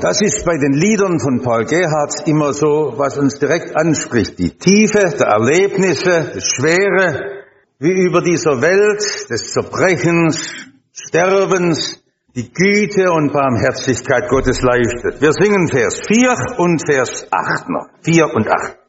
Das ist bei den Liedern von Paul Gerhardt immer so, was uns direkt anspricht. Die Tiefe der Erlebnisse, das Schwere, wie über dieser Welt des Zerbrechens, Sterbens, die Güte und Barmherzigkeit Gottes leuchtet. Wir singen Vers 4 und Vers 8 noch. 4 und 8.